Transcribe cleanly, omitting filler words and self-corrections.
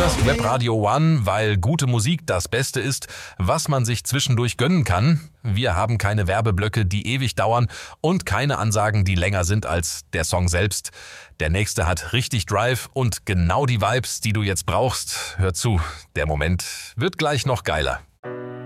hörst Web Radio One, weil gute Musik das Beste ist, was man sich zwischendurch gönnen kann. Wir haben keine Werbeblöcke, die ewig dauern und keine Ansagen, die länger sind als der Song selbst. Der nächste hat richtig Drive und genau die Vibes, die du jetzt brauchst. Hör zu, der Moment wird gleich noch geiler.